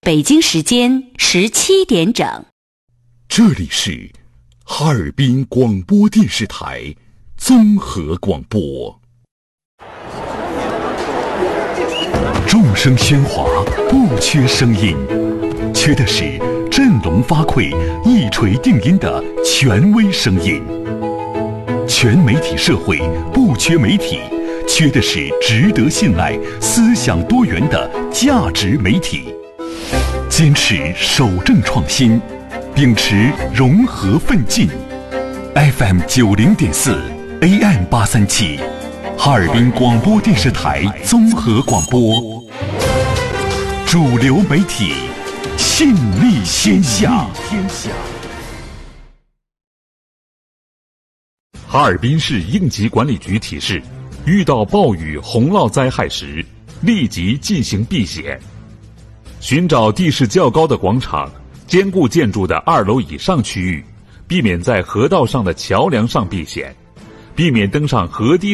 北京时间17点整。 这里是哈尔滨广播电视台综合广播。众声喧哗，不缺声音，缺的是振聋发聩、一锤定音的权威声音。全媒体社会不缺媒体，缺的是值得信赖、思想多元的价值媒体。坚持守正创新，秉持融合奋进。FM 90.4 AM 837，哈尔滨广播电视台综合广播，主流媒体，信力天下。哈尔滨市应急管理局提示：遇到暴雨、洪涝灾害时，立即进行避险。寻找地势较高的广场、坚固建筑的2楼以上区域，避免在河道上的桥梁上避险，避免登上河堤